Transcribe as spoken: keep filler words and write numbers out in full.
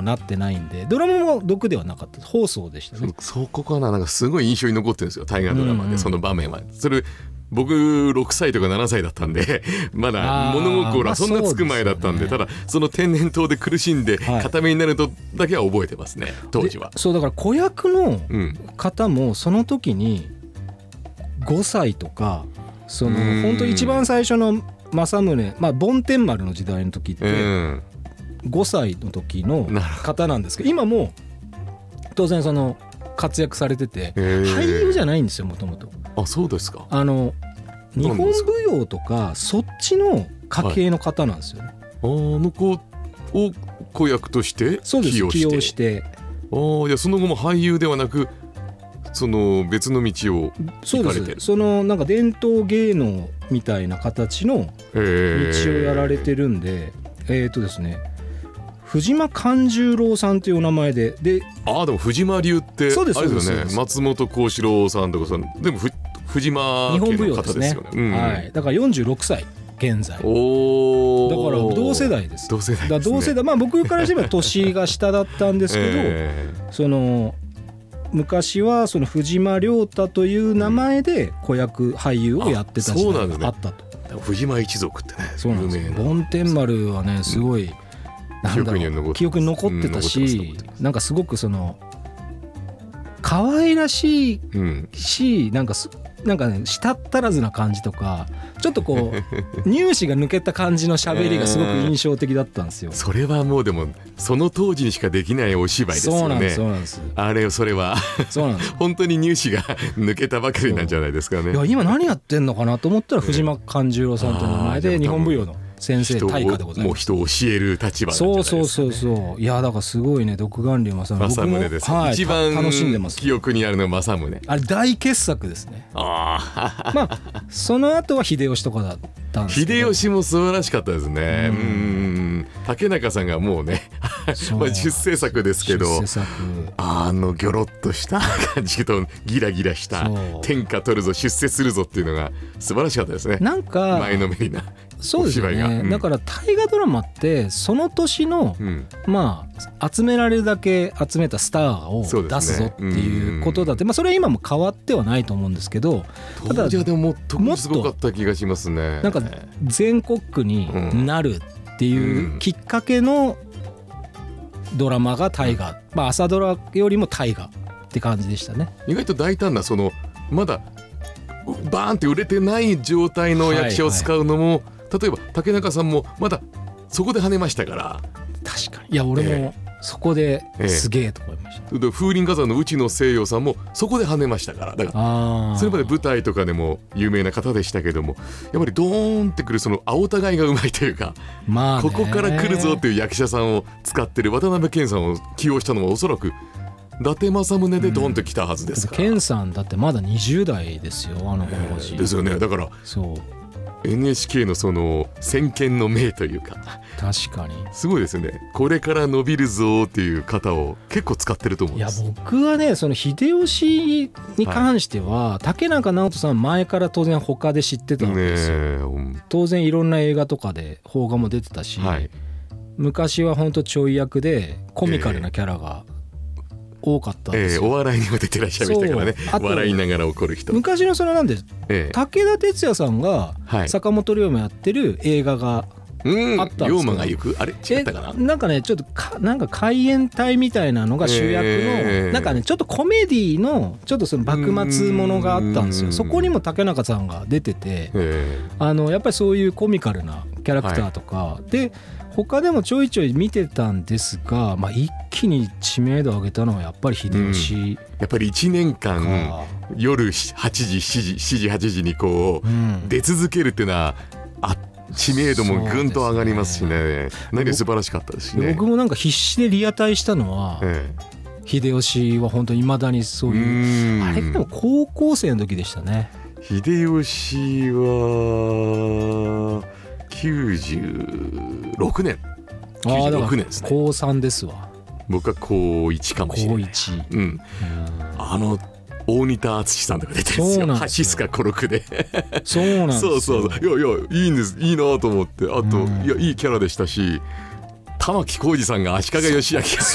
なってないんで、ドラマも毒ではなかった放送でしたね。 そ, そこかな、なんかすごい印象に残ってるんですよ、大河ドラマで、うんうん、その場面は。それ僕ろくさいとかななさいだったんでまだ物心はそんなつく前だったんで、まあ、ね、ただその天然痘で苦しんで固めになるとだけは覚えてますね、はい、当時は。 そうだから子役の方もその時にごさいとか、その本当一番最初の政宗、まあ梵天丸の時代の時ってごさいの時の方なんですけど、今も当然その活躍されてて、俳優じゃないんですよ、もともと。 あ、そうですか。 あの日本舞踊とかそっちの家系の方なんですよね、はい、 あの子を子役として起用して、 起用して、 あ、いやその後も俳優ではなくその別の道を行かれてる。 そうです。そのなんか伝統芸能みたいな形の道をやられてるんで、えーとですね藤間勘十郎さんというお名前で、で、 ああでも藤間流ってあれですよね、松本幸四郎さんとかさん、でもふ藤間家の方ですよね。日本舞踊ですね、うん、 はい。だからよんじゅうろくさい現在。 おだから同世代です。 同世代ですね。 だ同世代、まあ僕からすれば年が下だったんですけど、えー、その昔はその藤間亮太という名前で子役俳優をやってた時代があったと。 ね、藤間一族ってね、 そうなんですよ。梵天丸はねすごい、うん、なんだろう、記憶に残ってたし、うん、なんかすごくその可愛らしいし、うん、なんかなんかね舌足らずな感じとか、ちょっとこう乳歯が抜けた感じの喋りがすごく印象的だったんですよ。 それはもうでもその当時にしかできないお芝居ですよね。 そうなんです、そうなんです。 あれそれはそうなんです本当に乳歯が抜けたばかりなんじゃないですかね。 いや今何やってんのかなと思ったら藤間勘十郎さんという名前で日本舞踊の先生大家でございます。 もう人を教える立場なんじゃないですかね。 そうそうそうそう。いやだからすごいね、独眼竜政宗。 政宗です、はい、一番楽しんでます。記憶にあるのは政宗。 あれ大傑作ですね。あまあその後は秀吉とかだったんですけど。 秀吉も素晴らしかったですね。うん、うん竹中さんがもうねまあ出世作ですけど、出世作あのギョロッとした感じとギラギラした天下取るぞ出世するぞっていうのが素晴らしかったですね。 なんか前のめりな。 そうですよね、うん、だから大河ドラマってその年の、うん、まあ集められるだけ集めたスターを出すぞっていうことだって、まあそれは今も変わってはないと思うんですけど、 ただじゃあでももっとすごかった気がしますね。 なんか全国区になるっていうきっかけのドラマが大河、まあ朝ドラよりも大河って感じでしたね。 意外と大胆なそのまだバーンって売れてない状態の役者を使うのも、はいはい、例えば竹中さんもまだそこで跳ねましたから。 確かに。いや俺もそこですげえと思いました、 ええ、風林火山の内野聖陽さんもそこで跳ねましたから。だからそれまで舞台とかでも有名な方でしたけども、やっぱりドーンってくるその青互いがうまいというか、まあ、ここから来るぞっていう役者さんを使ってる渡辺謙さんを起用したのはおそらく伊達政宗でドーンと来たはずですから、 うん、謙さんだってまだにじゅう代ですよ、あの当時、 えー、ですよね。だからそうエヌエイチケー のその先見の明というか、 確かにすごいですよね。これから伸びるぞっていう方を結構使ってると思うんです。 いや僕はねその秀吉に関しては、はい、竹中直人さん前から当然他で知ってたんですよ、ねうん、当然いろんな映画とかで邦画も出てたし、はい、昔は本当ちょい役でコミカルなキャラが、えー多かったんですよ、 えー、お笑いにも出てらっしゃいましたからね。笑いながら怒る人、 昔のそのなんで、えー、武田鉄矢さんが坂本龍馬やってる映画があったんですよ。 龍馬が行くあれ違ったかな。 なんかねちょっとかなんか海援隊みたいなのが主役の、えー、なんかねちょっとコメディのちょっとその幕末ものがあったんですよ。そこにも竹中さんが出てて、えー、あのやっぱりそういうコミカルなキャラクターとか、はい、で他でもちょいちょい見てたんですが、まあ、一気に知名度を上げたのはやっぱり秀吉、うん、 やっぱりいちねんかん夜はちじしちじしちじはちじにこう、うん、出続けるっていうのはあ知名度もぐんと上がりますしね。何か素晴らしかったですしね。 僕もなんか必死でリアタイしたのは、ええ、秀吉は本当に未だにそういう、あれでも高校生の時でしたね。 秀吉はきゅうじゅうろくねんきゅうじゅうろくねんですね。 こうさんですわ。 僕はこういちかもしれない。 こういち、 うん、あの大仁田敦さんとか出てるんですよ。ハシスカコロクでそうなんですよ。 そうそうそう。いやいやいいんです、いいなと思って。あと、うん、いやいいキャラでしたし、玉置浩二さんが足利義明